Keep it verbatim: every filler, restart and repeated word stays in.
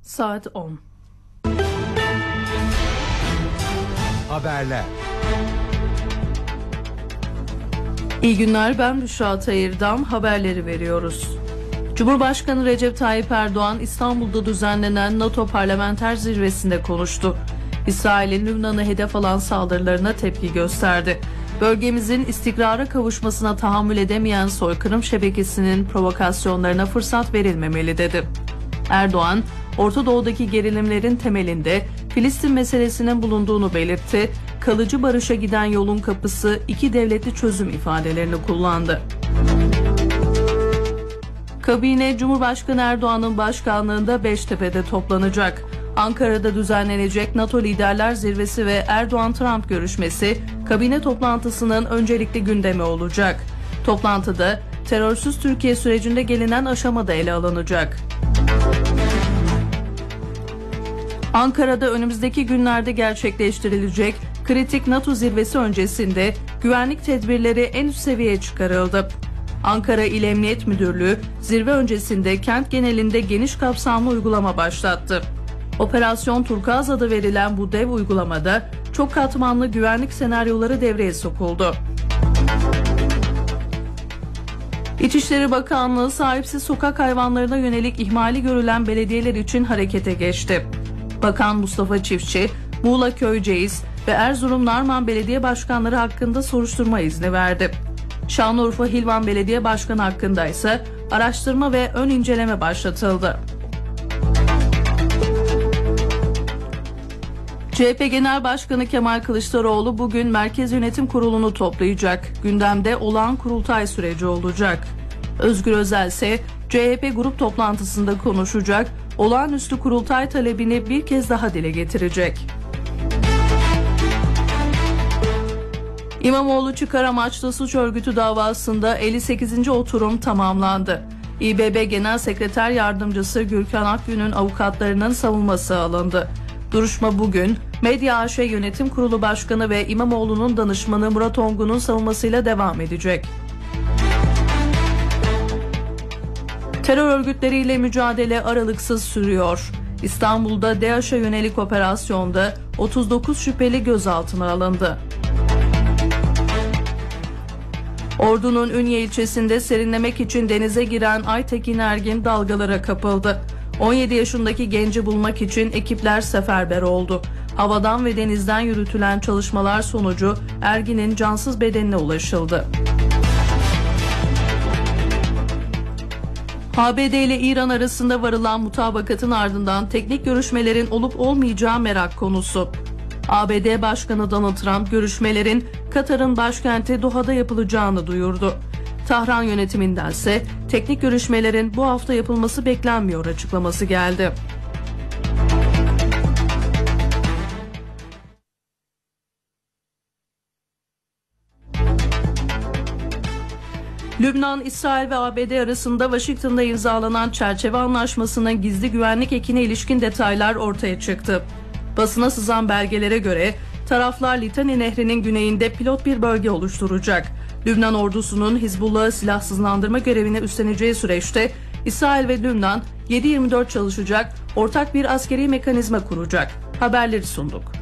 Saat on. Haberler. İyi günler, ben Büşra Tayırdam. Haberleri veriyoruz. Cumhurbaşkanı Recep Tayyip Erdoğan İstanbul'da düzenlenen NATO Parlamenter Zirvesi'nde konuştu. İsrail'in Lübnan'ı hedef alan saldırılarına tepki gösterdi. Bölgemizin istikrara kavuşmasına tahammül edemeyen soykırım şebekesinin provokasyonlarına fırsat verilmemeli dedi. Erdoğan, Orta Doğu'daki gerilimlerin temelinde Filistin meselesinin bulunduğunu belirtti. Kalıcı barışa giden yolun kapısı iki devletli çözüm ifadelerini kullandı. Kabine, Cumhurbaşkanı Erdoğan'ın başkanlığında Beştepe'de toplanacak. Ankara'da düzenlenecek NATO Liderler Zirvesi ve Erdoğan-Trump görüşmesi kabine toplantısının öncelikli gündemi olacak. Toplantıda terörsüz Türkiye sürecinde gelinen aşamada ele alınacak. Ankara'da önümüzdeki günlerde gerçekleştirilecek kritik NATO zirvesi öncesinde güvenlik tedbirleri en üst seviyeye çıkarıldı. Ankara İl Emniyet Müdürlüğü zirve öncesinde kent genelinde geniş kapsamlı uygulama başlattı. Operasyon Turkuaz adı verilen bu dev uygulamada çok katmanlı güvenlik senaryoları devreye sokuldu. İçişleri Bakanlığı sahipsiz sokak hayvanlarına yönelik ihmali görülen belediyeler için harekete geçti. Bakan Mustafa Çiftçi, Muğla Köyceğiz ve Erzurum Narman Belediye Başkanları hakkında soruşturma izni verdi. Şanlıurfa Hilvan Belediye Başkanı hakkında ise araştırma ve ön inceleme başlatıldı. C H P Genel Başkanı Kemal Kılıçdaroğlu bugün Merkez Yönetim Kurulu'nu toplayacak. Gündemde olağan kurultay süreci olacak. Özgür Özel ise C H P grup toplantısında konuşacak, olağanüstü kurultay talebini bir kez daha dile getirecek. İmamoğlu çıkar amaçlı suç örgütü davasında elli sekizinci oturum tamamlandı. İ B B Genel Sekreter Yardımcısı Gürkan Akgün'ün avukatlarının savunması alındı. Duruşma bugün Medya A Ş Yönetim Kurulu Başkanı ve İmamoğlu'nun danışmanı Murat Ongun'un savunmasıyla devam edecek. Terör örgütleriyle mücadele aralıksız sürüyor. İstanbul'da DAEŞ'e yönelik operasyonda otuz dokuz şüpheli gözaltına alındı. Ordu'nun Ünye ilçesinde serinlemek için denize giren Aytekin Ergin dalgalara kapıldı. on yedi yaşındaki genci bulmak için ekipler seferber oldu. Havadan ve denizden yürütülen çalışmalar sonucu Ergin'in cansız bedenine ulaşıldı. A B D ile İran arasında varılan mutabakatın ardından teknik görüşmelerin olup olmayacağı merak konusu. A B D Başkanı Donald Trump görüşmelerin Katar'ın başkenti Doha'da yapılacağını duyurdu. Tahran yönetiminden ise teknik görüşmelerin bu hafta yapılması beklenmiyor açıklaması geldi. Lübnan, İsrail ve A B D arasında Washington'da imzalanan çerçeve anlaşmasının gizli güvenlik ekine ilişkin detaylar ortaya çıktı. Basına sızan belgelere göre taraflar Litani Nehri'nin güneyinde pilot bir bölge oluşturacak. Lübnan ordusunun Hizbullah'ı silahsızlandırma görevini üstleneceği süreçte İsrail ve Lübnan yedi yirmi dört çalışacak, ortak bir askeri mekanizma kuracak. Haberleri sunduk.